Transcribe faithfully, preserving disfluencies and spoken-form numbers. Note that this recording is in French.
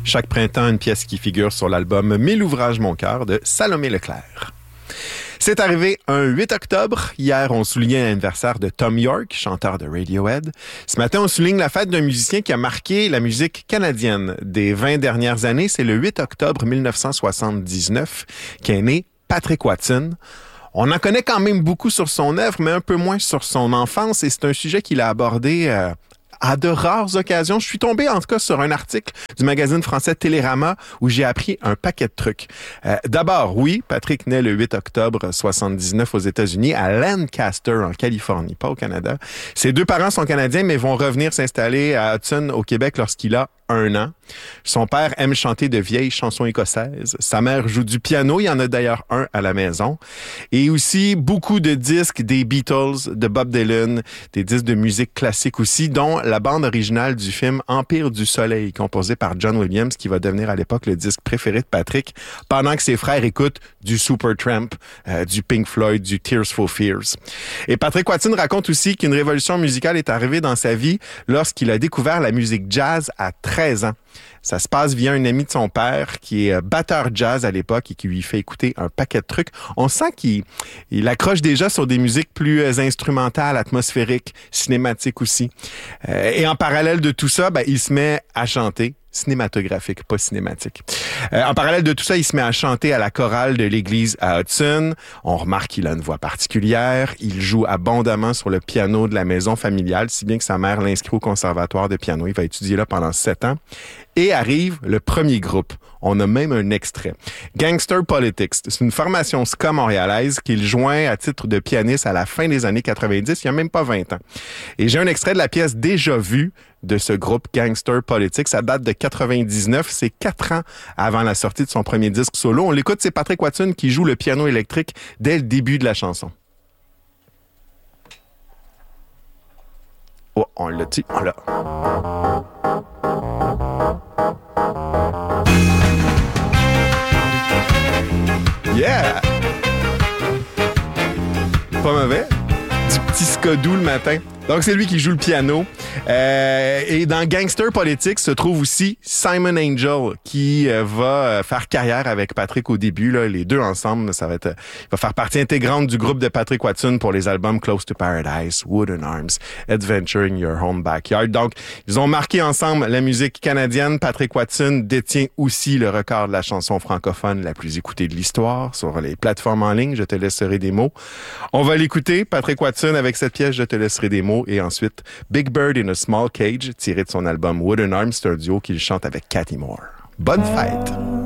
Chaque printemps, une pièce qui figure sur l'album « Mille ouvrages, mon cœur » de Salomé Leclerc. C'est arrivé un huit octobre. Hier, on soulignait l'anniversaire de Thom Yorke, chanteur de Radiohead. Ce matin, on souligne la fête d'un musicien qui a marqué la musique canadienne des vingt dernières années. C'est le huit octobre mille neuf cent soixante-dix-neuf qu'est né Patrick Watson. On en connaît quand même beaucoup sur son œuvre, mais un peu moins sur son enfance. Et c'est un sujet qu'il a abordé euh, à de rares occasions. Je suis tombé en tout cas sur un article du magazine français Télérama où j'ai appris un paquet de trucs. Euh, d'abord, oui, Patrick naît le huit octobre soixante-dix-neuf aux États-Unis, à Lancaster, en Californie, pas au Canada. Ses deux parents sont canadiens, mais vont revenir s'installer à Hudson, au Québec, lorsqu'il a un an. Son père aime chanter de vieilles chansons écossaises. Sa mère joue du piano. Il y en a d'ailleurs un à la maison. Et aussi beaucoup de disques des Beatles, de Bob Dylan, des disques de musique classique aussi, dont la bande originale du film Empire du Soleil, composée par John Williams, qui va devenir à l'époque le disque préféré de Patrick, pendant que ses frères écoutent du Supertramp, euh, du Pink Floyd, du Tears for Fears. Et Patrick Watson raconte aussi qu'une révolution musicale est arrivée dans sa vie lorsqu'il a découvert la musique jazz à treize ans. Ça se passe via un ami de son père qui est batteur jazz à l'époque et qui lui fait écouter un paquet de trucs. On sent qu'il il accroche déjà sur des musiques plus instrumentales, atmosphériques, cinématiques aussi. Euh, et en parallèle de tout ça, ben, il se met à chanter. Cinématographique, pas cinématique. Euh, en parallèle de tout ça, il se met à chanter à la chorale de l'église à Hudson. On remarque qu'il a une voix particulière. Il joue abondamment sur le piano de la maison familiale, si bien que sa mère l'inscrit au conservatoire de piano. Il va étudier là pendant sept ans. Et arrive le premier groupe. On a même un extrait. Gangster Politics. C'est une formation ska montréalaise qu'il joint à titre de pianiste à la fin des années quatre-vingt-dix, il y a même pas vingt ans. Et j'ai un extrait de la pièce Déjà vue de ce groupe Gangster Politics. Ça date de quatre-vingt-dix-neuf. C'est quatre ans avant la sortie de son premier disque solo. On l'écoute, c'est Patrick Watson qui joue le piano électrique dès le début de la chanson. Oh, on l'a dit, on l'a. Yeah! Pas mauvais. Du petit ska doux le matin. Donc, c'est lui qui joue le piano. Euh, et dans Gangster Politics se trouve aussi Simon Angel, qui euh, va faire carrière avec Patrick au début. Là, les deux ensemble, ça va être, il va faire partie intégrante du groupe de Patrick Watson pour les albums Close to Paradise, Wooden Arms, Adventure in Your Home Backyard. Donc, ils ont marqué ensemble la musique canadienne. Patrick Watson détient aussi le record de la chanson francophone la plus écoutée de l'histoire sur les plateformes en ligne. Je te laisserai des mots. On va l'écouter, Patrick Watson, avec cette pièce, Je te laisserai des mots. Et ensuite, Big Bird in a Small Cage, tiré de son album Wooden Arms, c'est un duo qu'il chante avec Cathy Moore. Bonne fête!